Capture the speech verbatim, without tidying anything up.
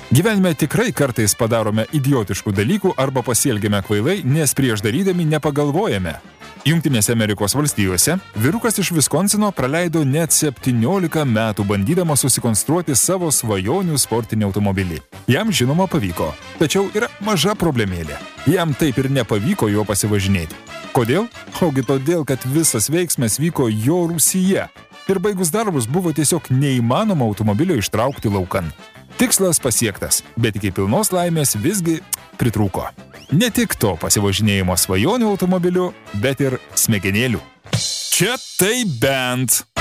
Gyvenime tikrai kartais padarome idiotiškų dalykų arba pasielgiame kvailai, nes prieš darydami nepagalvojame. Jungtinėse Amerikos valstijose vyrukas iš Viskonsino praleido net septyniolika metų bandydamas susikonstruoti savo svajonių sportinį automobilį. Jam žinoma pavyko, tačiau yra maža problemėlė. Jam taip ir nepavyko jo pasivažinėti. Kodėl? Ogi todėl, kad visas veiksmas vyko jo rūsyje. Ir baigus darbus buvo tiesiog neįmanoma automobilio ištraukti laukan. Tikslas pasiektas, bet iki pilnos laimės visgi pritrūko. Ne tik to pasivažinėjimo svajonių automobiliu, bet ir smegenėlių. Čia tai bent.